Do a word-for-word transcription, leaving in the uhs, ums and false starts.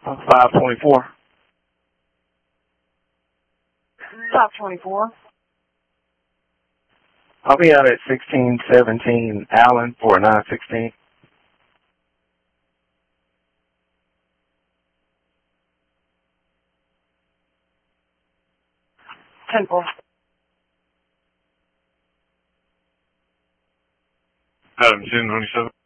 Uh, five twenty-four. five twenty-four. I'll be out at sixteen seventeen Allen for nine sixteen. ten four. Adam ten twenty-seven.